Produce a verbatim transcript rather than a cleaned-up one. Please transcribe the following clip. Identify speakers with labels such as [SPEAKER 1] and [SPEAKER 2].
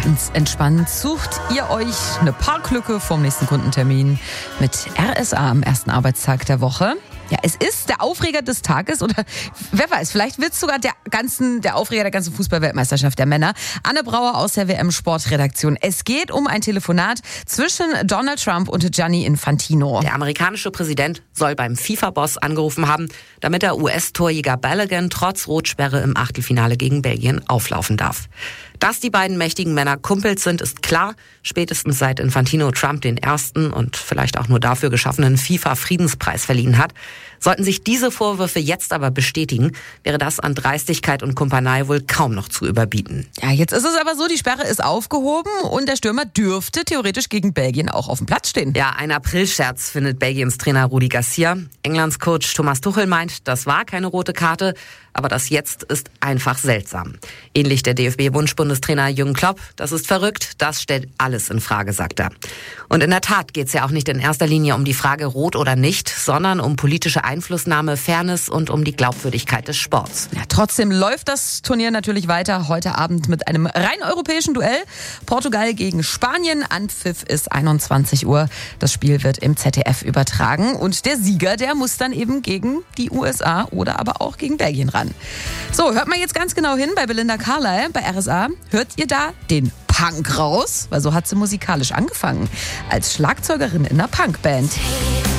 [SPEAKER 1] Ganz entspannt sucht ihr euch eine Parklücke vom nächsten Kundentermin mit R S A am ersten Arbeitstag der Woche. Ja, es ist der Aufreger des Tages oder wer weiß, vielleicht wird es sogar der ganzen, der Aufreger der ganzen Fußball-Weltmeisterschaft der Männer. Anne Brauer aus der W M-Sportredaktion. Es geht um ein Telefonat zwischen Donald Trump und Gianni Infantino.
[SPEAKER 2] Der amerikanische Präsident soll beim FIFA-Boss angerufen haben, damit der U S-Torjäger Balogun trotz Rotsperre im Achtelfinale gegen Belgien auflaufen darf. Dass die beiden mächtigen Männer Kumpels sind, ist klar. Spätestens seit Infantino Trump den ersten und vielleicht auch nur dafür geschaffenen FIFA-Friedenspreis verliehen hat. Sollten sich diese Vorwürfe jetzt aber bestätigen, wäre das an Dreistigkeit und Kumpanei wohl kaum noch zu überbieten.
[SPEAKER 1] Ja, jetzt ist es aber so, die Sperre ist aufgehoben und der Stürmer dürfte theoretisch gegen Belgien auch auf dem Platz stehen.
[SPEAKER 2] Ja, ein Aprilscherz findet Belgiens Trainer Rudi Garcia. Englands Coach Thomas Tuchel meint, das war keine rote Karte, aber das jetzt ist einfach seltsam. Ähnlich der D F B-Wunschbundestrainer Jürgen Klopp, das ist verrückt, das stellt alles in Frage, sagt er. Und in der Tat geht es ja auch nicht in erster Linie um die Frage rot oder nicht, sondern um politische Einflussnahme, Fairness und um die Glaubwürdigkeit des Sports.
[SPEAKER 1] Ja, trotzdem läuft das Turnier natürlich weiter. Heute Abend mit einem rein europäischen Duell. Portugal gegen Spanien. Anpfiff ist einundzwanzig Uhr. Das Spiel wird im Z D F übertragen. Und der Sieger, der muss dann eben gegen die U S A oder aber auch gegen Belgien ran. So, hört mal jetzt ganz genau hin bei Belinda Carlisle bei R S A. Hört ihr da den Punk raus? Weil so hat sie musikalisch angefangen. Als Schlagzeugerin in einer Punkband.